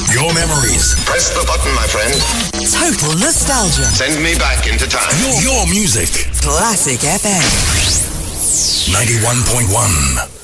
Your memories. Press the button, my friend. Total nostalgia. Send me back into time. Your music. Classic FM. 91.1.